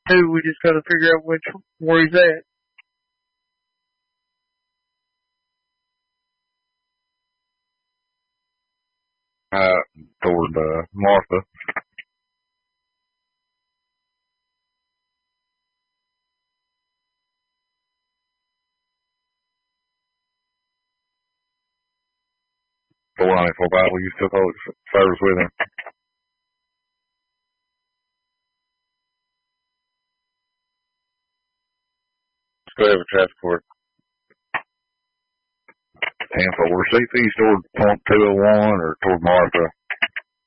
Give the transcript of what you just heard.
too. We just got to figure out where he's at. Toward Martha. For Bible, you still hold service with him. Let's go have a transport. 10-4. See if he's toward point 201 or toward Martha.